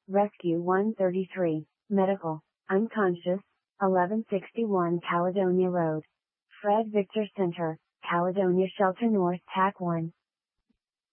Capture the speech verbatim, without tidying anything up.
Rescue one thirty-three, Medical, unconscious, eleven sixty-one Caledonia Road. Fred Victor Center, Caledonia Shelter North Tac one.